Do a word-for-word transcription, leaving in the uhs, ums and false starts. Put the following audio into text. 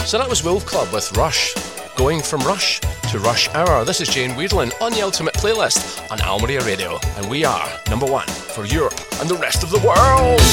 So that was Wolf Club with Rush. Going from Rush to Rush Hour. This is Jane Wiedlin on the Ultimate Playlist on Almeria Radio. And we are number one for Europe and the rest of the world.